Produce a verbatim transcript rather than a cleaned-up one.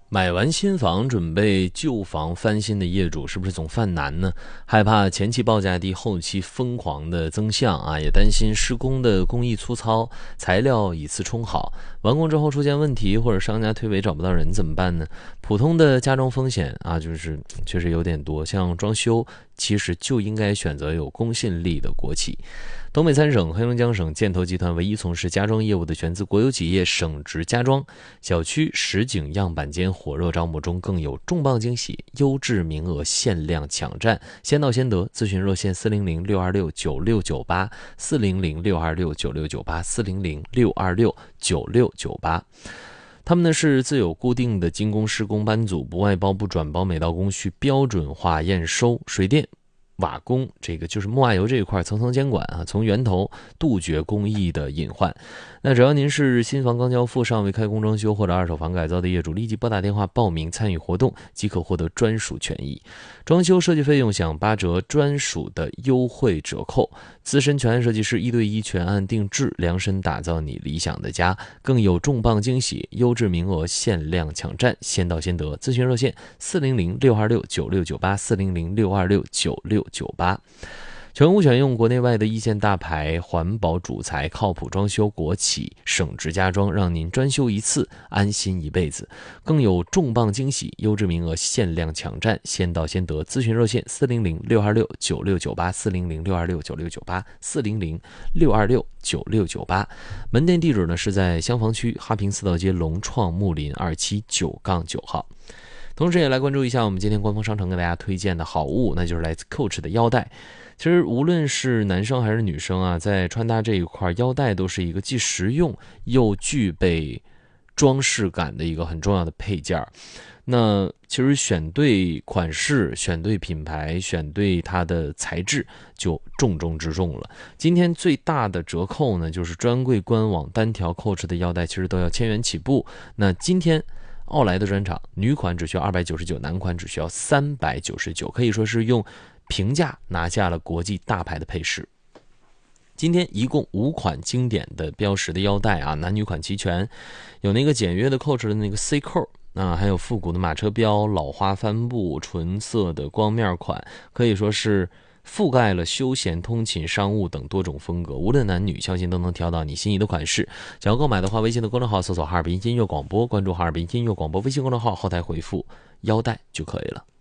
买完新房准备旧房翻新的业主是不是总犯难呢？害怕前期报价低，后期疯狂的增项啊，也担心施工的工艺粗糙，材料以次充好，完工之后出现问题或者商家推诿找不到人怎么办呢？普通的家装风险啊，就是确实有点多，像装修其实就应该选择有公信力的国企。东北三省黑龙江省建投集团唯一从事家装业务的全资国有企业省直家装小区实景样板间火热招募中，更有重磅惊喜，优质名额限量抢占，先到先得。咨询热线四零零六二六九六九八 四零零六二六九六九八 四零零六二六九六九八。他们呢是自有固定的精工施工班组，不外包不转包，每道工序标准化验收，水电瓦工这个就是木瓦油这一块层层监管啊，从源头杜绝工艺的隐患。那只要您是新房刚交付尚未开工装修或者二手房改造的业主，立即拨打电话报名参与活动，即可获得专属权益。装修设计费用享八折专属的优惠折扣，资深全案设计师一对一全案定制，量身打造你理想的家，更有重磅惊喜，优质名额限量抢占，先到先得。咨询热线四零零六二六九六九八 四零零六二六九六九八。全屋选用国内外的一线大牌，环保主材，靠谱装修国企省直家装，让您专修一次安心一辈子。更有重磅惊喜，优质名额限量抢占，先到先得。咨询热线四零零六二六九六九八 四零零六二六九六九八 四零零六二六九六九八。门店地址呢是在襄房区哈平四道街龙创木林二期九杠九号。同时也来关注一下我们今天官方商城给大家推荐的好物，那就是来自 Coach 的腰带。其实无论是男生还是女生啊，在穿搭这一块，腰带都是一个既实用又具备装饰感的一个很重要的配件。那其实选对款式，选对品牌，选对它的材质就重中之重了。今天最大的折扣呢，就是专柜官网单条 Coach 的腰带其实都要千元起步。那今天奥莱的专场，女款只需要二百九十九，男款只需要三百九十九，可以说是用平价拿下了国际大牌的配饰。今天一共五款经典的标识的腰带啊，男女款齐全，有那个简约的 Coach 的那个 C 扣啊，还有复古的马车标、老花帆布、纯色的光面款，可以说是覆盖了休闲、通勤、商务等多种风格，无论男女，相信都能挑到你心仪的款式。想要购买的话，微信的公众号搜索哈尔滨音乐广播，关注哈尔滨音乐广播微信公众号，后台回复腰带就可以了。